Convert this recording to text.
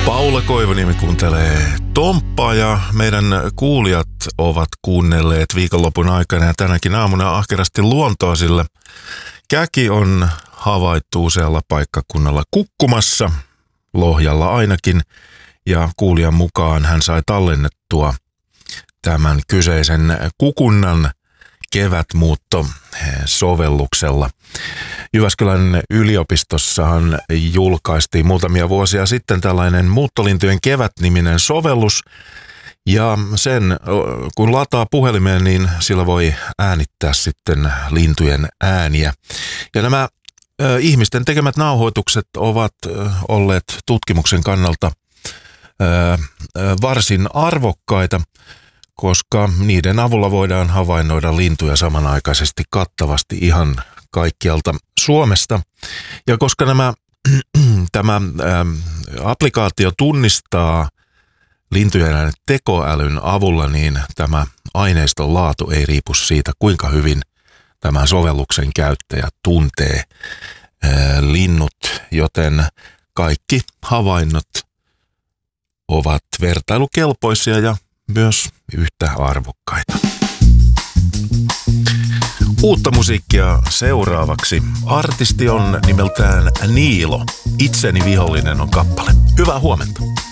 Paula Koivuniemi kuuntelee Tomppaa ja meidän kuulijat ovat kuunnelleet viikonlopun aikana ja tänäkin aamuna ahkerasti luontoa, sillä käki on havaittu usealla paikkakunnalla kukkumassa, Lohjalla ainakin, ja kuulijan mukaan hän sai tallennettua tämän kyseisen kukunnan kevätmuutto-sovelluksella. Jyväskylän yliopistossahan julkaistiin muutamia vuosia sitten tällainen Muuttolintujen kevät-niminen sovellus, ja sen kun lataa puhelimeen, niin sillä voi äänittää sitten lintujen ääniä. Ja nämä ihmisten tekemät nauhoitukset ovat olleet tutkimuksen kannalta varsin arvokkaita, koska niiden avulla voidaan havainnoida lintuja samanaikaisesti kattavasti ihan kaikkialta Suomesta. Ja koska tämä applikaatio tunnistaa lintujen äänet tekoälyn avulla, niin tämä aineiston laatu ei riipu siitä, kuinka hyvin tämän sovelluksen käyttäjä tuntee linnut, joten kaikki havainnot ovat vertailukelpoisia ja myös yhtä arvokkaita. Uutta musiikkia seuraavaksi. Artisti on nimeltään Niilo. Itseni vihollinen on kappale. Hyvää huomenta.